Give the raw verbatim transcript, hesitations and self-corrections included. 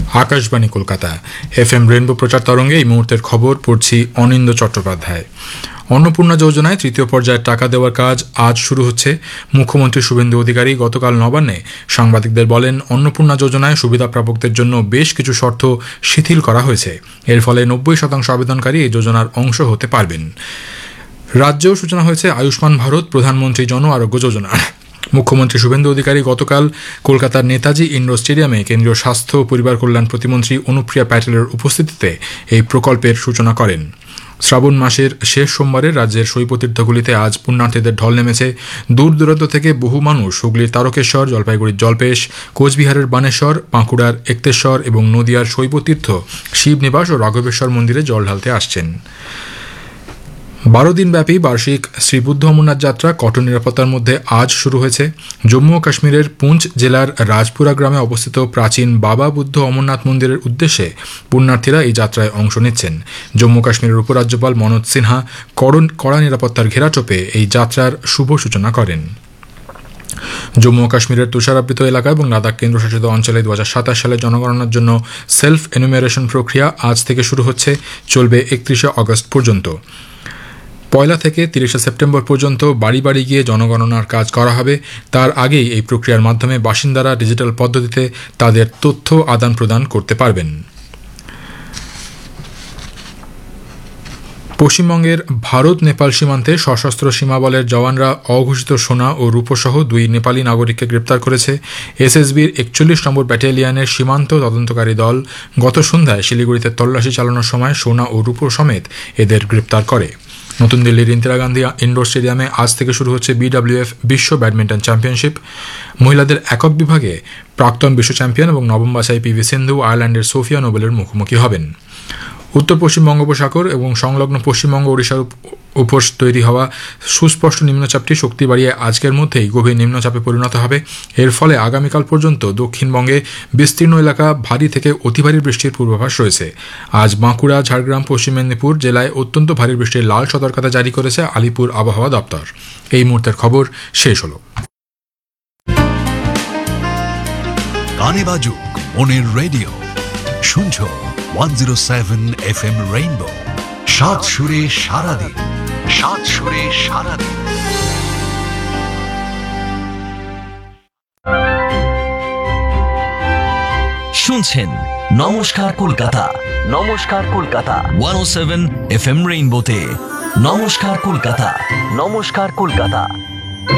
Akashvani Kolkata. F M rainbow প্রচার তরঙ্গে এই মুহূর্তের খবর পড়ছি অনিন্দ চট্টোপাধ্যায়। অন্নপূর্ণা যোজনায় তৃতীয় পর্যায়ের টাকা দেওয়ার কাজ আজ শুরু হচ্ছে। মুখ্যমন্ত্রী শুভেন্দু অধিকারী গতকাল নবান্নে সাংবাদিকদের বলেন, অন্নপূর্ণা যোজনায় সুবিধাপ্রাপকদের জন্য বেশ কিছু শর্ত শিথিল করা হয়েছে। এর ফলে নব্বই শতাংশ আবেদনকারী এই যোজনার অংশ হতে পারবেন। রাজ্যেও সূচনা হয়েছে আয়ুষ্মান ভারত প্রধানমন্ত্রী জন আরোগ্য যোজনার। মুখ্যমন্ত্রী শুভেন্দু অধিকারী গতকাল কলকাতার নেতাজি ইন্ডোর স্টেডিয়ামে কেন্দ্রীয় স্বাস্থ্য ও পরিবার কল্যাণ প্রতিমন্ত্রী অনুপ্রিয়া প্যাটেলের উপস্থিতিতে এই প্রকল্পের সূচনা করেন। শ্রাবণ মাসের শেষ সোমবারে রাজ্যের শৈবতীর্থগুলিতে আজ পুণ্যার্থীদের ঢল নেমেছে। দূর দূরান্ত থেকে বহু মানুষ হুগলির তারকেশ্বর, জলপাইগুড়ির জলপেশ, কোচবিহারের বানেশ্বর, বাঁকুড়ার একতেশ্বর এবং নদিয়ার শৈবতীর্থ শিবনিবাস ও রাঘবেশ্বর মন্দিরে জল ঢালতে আসছেন। বারো দিনব্যাপী বার্ষিক শ্রী বুদ্ধ অমরনাথ যাত্রা কঠোর নিরাপত্তার মধ্যে আজ শুরু হয়েছে। জম্মু ও কাশ্মীরের পুঞ্চ জেলার রাজপুরা গ্রামে অবস্থিত প্রাচীন বাবা বুদ্ধ অমরনাথ মন্দিরের উদ্দেশ্যে পুণ্যার্থীরা এই যাত্রায় অংশ নিচ্ছেন। জম্মু কাশ্মীরের উপরাজ্যপাল মনোজ সিনহা কড়া নিরাপত্তার ঘেরাটোপে এই যাত্রার শুভ সূচনা করেন। জম্মু ও কাশ্মীরের তুষারাবৃত এলাকা এবং লাদাখ কেন্দ্রশাসিত অঞ্চলে দু হাজার সাতাশ সালে জনগণনার জন্য সেলফ এনুমেরেশন প্রক্রিয়া আজ থেকে শুরু হচ্ছে, চলবে একত্রিশে আগস্ট পর্যন্ত। পয়লা থেকে তিরিশে সেপ্টেম্বর পর্যন্ত বাড়ি বাড়ি গিয়ে জনগণনার কাজ করা হবে। তার আগেই এই প্রক্রিয়ার মাধ্যমে বাসিন্দারা ডিজিটাল পদ্ধতিতে তাদের তথ্য আদান প্রদান করতে পারবেন। পশ্চিমবঙ্গের ভারত নেপাল সীমান্তে সশস্ত্র সীমাবলের জওয়ানরা অঘোষিত সোনা ও রূপসহ দুই নেপালি নাগরিককে গ্রেপ্তার করেছে। এসএসবির একচল্লিশ নম্বর ব্যাটালিয়নের সীমান্ত তদন্তকারী দল গত সন্ধ্যায় শিলিগুড়িতে তল্লাশি চালানোর সময় সোনা ও রূপ সমেত এদের গ্রেপ্তার করে। নতুন দিল্লির ইন্দিরা গান্ধী ইন্ডোর স্টেডিয়ামে আজ থেকে শুরু হচ্ছে বিডব্লিউএফ বিশ্ব ব্যাডমিন্টন চ্যাম্পিয়নশিপ। মহিলাদের একক বিভাগে প্রাক্তন বিশ্ব চ্যাম্পিয়ন এবং নবম বাছাই পিভি সিন্ধু আয়ারল্যান্ডের সোফিয়া নোবেলের মুখোমুখি হবেন। উত্তর পশ্চিম বঙ্গোপসাগর এবং সংলগ্ন পশ্চিমবঙ্গ ওড়িশার উপর তৈরি হওয়া সুস্পষ্ট নিম্নচাপটি শক্তি বাড়িয়ে আজকের মধ্যেই গভীর নিম্নচাপে পরিণত হবে। এর ফলে আগামীকাল পর্যন্ত দক্ষিণবঙ্গে বিস্তীর্ণ এলাকা ভারী থেকে অতি ভারী বৃষ্টির পূর্বাভাস রয়েছে। আজ বাঁকুড়া, ঝাড়গ্রাম, পশ্চিম মেদিনীপুর জেলায় অত্যন্ত ভারী বৃষ্টির লাল সতর্কতা জারি করেছে আলিপুর আবহাওয়া দপ্তর। এই মুহূর্তের খবর শেষ হলো। গানে বাজুক মনের রেডিও, শুনছো one zero seven F M rainbow. সাত সুরে সারাদিন, সাত সুরে সারাদিন। শুনছেন নমস্কার কলকাতা, নমস্কার কলকাতা ওয়ান ও সেভেন এফ এম রেইনবোতে। নমস্কার কলকাতা, নমস্কার কলকাতা।